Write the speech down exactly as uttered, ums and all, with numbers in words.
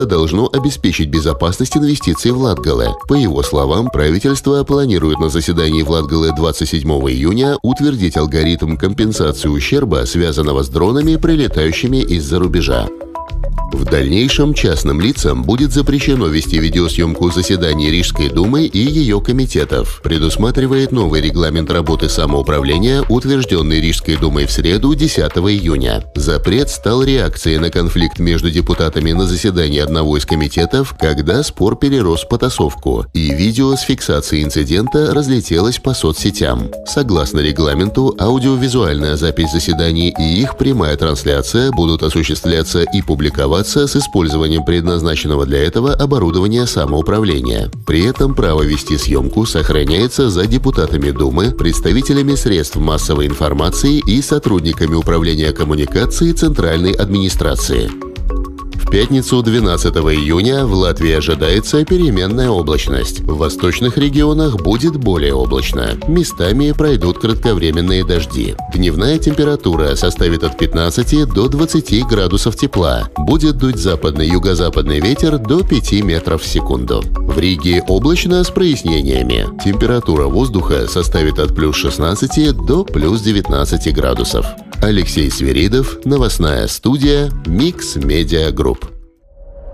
должно обеспечить безопасность инвестиций в Латгале. По его словам, правительство планирует на заседании в Латгале двадцать седьмого июня утвердить алгоритм компенсации ущерба, связанного с дронами, прилетающими из-за рубежа. В дальнейшем частным лицам будет запрещено вести видеосъемку заседаний Рижской думы и ее комитетов. Предусматривает новый регламент работы самоуправления, утвержденный Рижской думой в среду, десятого июня. Запрет стал реакцией на конфликт между депутатами на заседании одного из комитетов, когда спор перерос в потасовку, и видео с фиксацией инцидента разлетелось по соцсетям. Согласно регламенту, аудиовизуальная запись заседаний и их прямая трансляция будут осуществляться и публиковаться с использованием предназначенного для этого оборудования самоуправления. При этом право вести съемку сохраняется за депутатами Думы, представителями средств массовой информации и сотрудниками Управления коммуникации Центральной администрации. В пятницу двенадцатого июня в Латвии ожидается переменная облачность. В восточных регионах будет более облачно. Местами пройдут кратковременные дожди. Дневная температура составит от пятнадцати до двадцати градусов тепла. Будет дуть западный юго-западный ветер до пяти метров в секунду. В Риге облачно с прояснениями. Температура воздуха составит от плюс шестнадцати до плюс девятнадцати градусов. Алексей Свиридов, новостная студия Mix Media Group.